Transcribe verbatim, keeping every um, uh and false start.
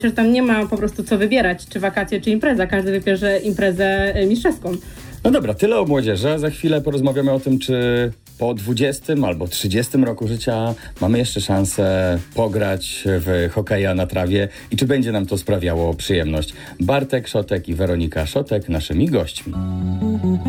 że tam nie ma po prostu co wybierać, czy wakacje, czy impreza. Każdy wybierze imprezę mistrzowską. No dobra, tyle o młodzieży. Za chwilę porozmawiamy o tym, czy po dwudziestym albo trzydziestym roku życia mamy jeszcze szansę pograć w hokeja na trawie i czy będzie nam to sprawiało przyjemność. Bartek Szotek i Weronika Szotek naszymi gośćmi.